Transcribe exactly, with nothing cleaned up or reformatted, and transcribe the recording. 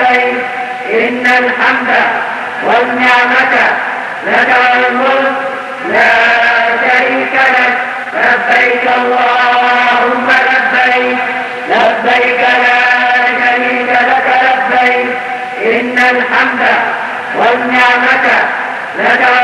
لبيك إن الحمد والنعمة لك والملك لا شريك لك لبيك اللهم لبيك لبيك لا شريك لك لبيك إن الحمد والنعمة لك